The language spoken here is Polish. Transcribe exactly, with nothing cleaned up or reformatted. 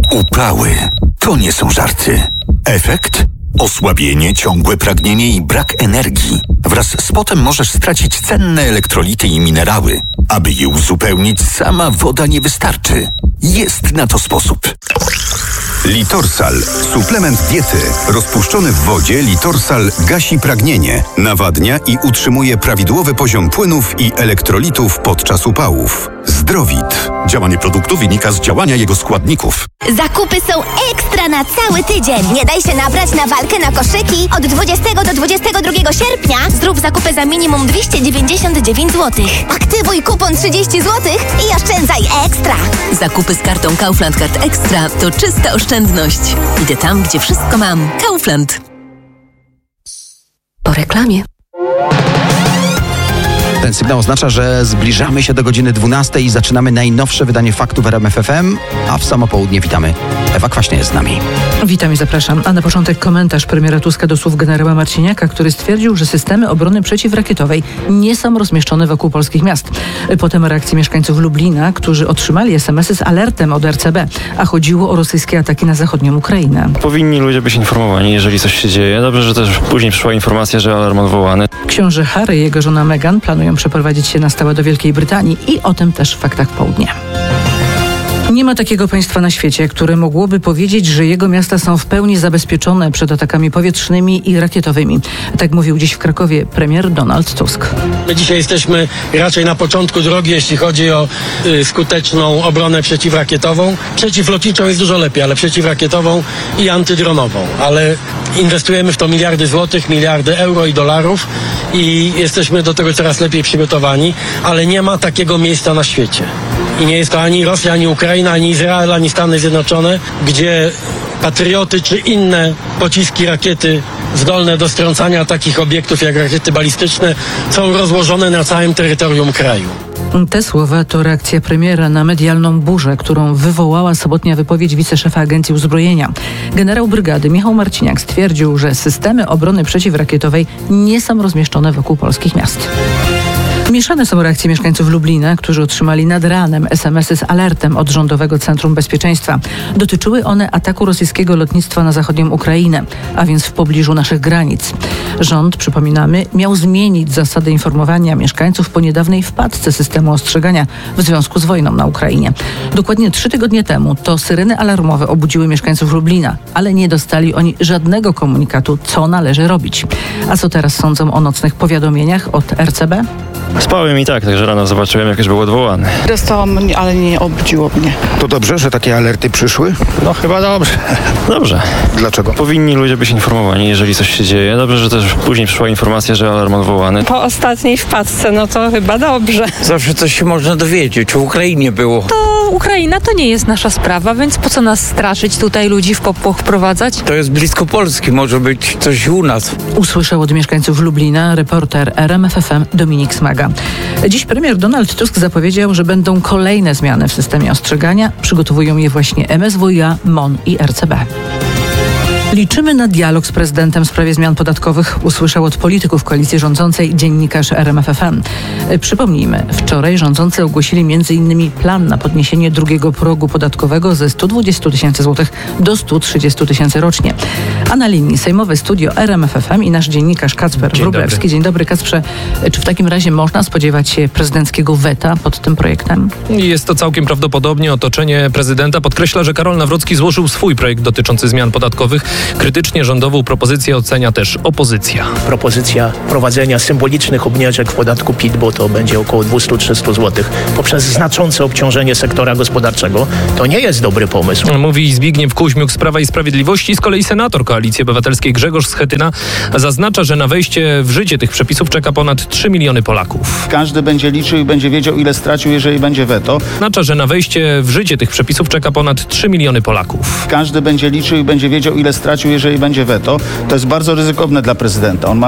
Upały to nie są żarty. Efekt? Osłabienie, ciągłe pragnienie i brak energii. Wraz z potem możesz stracić cenne elektrolity i minerały. Aby je uzupełnić, sama woda nie wystarczy. Jest na to sposób. Litorsal. Suplement diety. Rozpuszczony w wodzie Litorsal gasi pragnienie, nawadnia i utrzymuje prawidłowy poziom płynów i elektrolitów podczas upałów. Zdrowit. Działanie produktu wynika z działania jego składników. Zakupy są ekstra na cały tydzień. Nie daj się nabrać na walkę na koszyki. Od dwudziestego do dwudziestego drugiego sierpnia zrób zakupy za minimum dwieście dziewięćdziesiąt dziewięć złotych. Aktywuj kupon trzydzieści złotych i oszczędzaj ekstra. Zakupy z kartą Kaufland Card Extra to czysta oszczędność. Idę tam, gdzie wszystko mam. Kaufland. Po reklamie. Ten sygnał oznacza, że zbliżamy się do godziny dwunastej i zaczynamy najnowsze wydanie Faktów w R M F F M, a w samo południe witamy. Ewa Kwaśnia jest z nami. Witam i zapraszam. A na początek komentarz premiera Tuska do słów generała Marciniaka, który stwierdził, że systemy obrony przeciwrakietowej nie są rozmieszczone wokół polskich miast. Potem reakcje mieszkańców Lublina, którzy otrzymali es em esy z alertem od R C B, a chodziło o rosyjskie ataki na zachodnią Ukrainę. Powinni ludzie być informowani, jeżeli coś się dzieje. Dobrze, że też później przyszła informacja, że alarm odwołany. Książę Harry i jego żona Meghan planują przeprowadzić się na stałe do Wielkiej Brytanii i o tym też w Faktach w południe. Nie ma takiego państwa na świecie, które mogłoby powiedzieć, że jego miasta są w pełni zabezpieczone przed atakami powietrznymi i rakietowymi. Tak mówił dziś w Krakowie premier Donald Tusk. My dzisiaj jesteśmy raczej na początku drogi, jeśli chodzi o y, skuteczną obronę przeciwrakietową. Przeciwlotniczą jest dużo lepiej, ale przeciwrakietową i antydronową. Ale inwestujemy w to miliardy złotych, miliardy euro i dolarów i jesteśmy do tego coraz lepiej przygotowani, ale nie ma takiego miejsca na świecie. I nie jest to ani Rosja, ani Ukraina, ani Izrael, ani Stany Zjednoczone, gdzie patrioty czy inne pociski, rakiety zdolne do strącania takich obiektów jak rakiety balistyczne są rozłożone na całym terytorium kraju. Te słowa to reakcja premiera na medialną burzę, którą wywołała sobotnia wypowiedź wiceszefa Agencji Uzbrojenia. Generał brygady Michał Marciniak stwierdził, że systemy obrony przeciwrakietowej nie są rozmieszczone wokół polskich miast. Mieszane są reakcje mieszkańców Lublina, którzy otrzymali nad ranem es em esy z alertem od Rządowego Centrum Bezpieczeństwa. Dotyczyły one ataku rosyjskiego lotnictwa na zachodnią Ukrainę, a więc w pobliżu naszych granic. Rząd, przypominamy, miał zmienić zasady informowania mieszkańców po niedawnej wpadce systemu ostrzegania w związku z wojną na Ukrainie. Dokładnie trzy tygodnie temu to syreny alarmowe obudziły mieszkańców Lublina, ale nie dostali oni żadnego komunikatu, co należy robić. A co teraz sądzą o nocnych powiadomieniach od R C B? Spałem i tak, także rano zobaczyłem, jak już był odwołany. Dostałam, ale nie obudziło mnie. To dobrze, że takie alerty przyszły? No chyba dobrze. Dobrze. Dlaczego? Powinni ludzie być informowani, jeżeli coś się dzieje. Dobrze, że też później przyszła informacja, że alarm odwołany. Po ostatniej wpadce, no to chyba dobrze. Zawsze coś się można dowiedzieć. W Ukrainie było. To Ukraina to nie jest nasza sprawa, więc po co nas straszyć, tutaj ludzi w popłoch wprowadzać? To jest blisko Polski, może być coś u nas. Usłyszał od mieszkańców Lublina reporter R M F F M Dominik Smaga. Dziś premier Donald Tusk zapowiedział, że będą kolejne zmiany w systemie ostrzegania. Przygotowują je właśnie M S W iA, M O N i R C B. Liczymy na dialog z prezydentem w sprawie zmian podatkowych, usłyszał od polityków koalicji rządzącej dziennikarz R M F F M. Przypomnijmy, wczoraj rządzący ogłosili między innymi plan na podniesienie drugiego progu podatkowego ze sto dwadzieścia tysięcy złotych do sto trzydzieści tysięcy rocznie. A na linii sejmowe studio R M F F M i nasz dziennikarz Kacper Dzień Wróblewski. dobry. Dzień dobry, Kacprze. Czy w takim razie można spodziewać się prezydenckiego weta pod tym projektem? Jest to całkiem prawdopodobnie. Otoczenie prezydenta podkreśla, że Karol Nawrocki złożył swój projekt dotyczący zmian podatkowych. Krytycznie rządową propozycję ocenia też opozycja. Propozycja prowadzenia symbolicznych obniżek w podatku P I T, bo to będzie około dwieście do trzystu złotych, poprzez znaczące obciążenie sektora gospodarczego, to nie jest dobry pomysł. Mówi Zbigniew Kuźmiuk z Prawa i Sprawiedliwości. Z kolei senator Koalicji Obywatelskiej Grzegorz Schetyna zaznacza, że na wejście w życie tych przepisów czeka ponad trzy miliony Polaków. Każdy będzie liczył i będzie wiedział, ile stracił, jeżeli będzie weto. Oznacza, że na wejście w życie tych przepisów czeka ponad trzy miliony Polaków. Każdy będzie liczył i będzie wiedział, ile stracił, jeżeli będzie weto. To jest bardzo ryzykowne dla prezydenta. On ma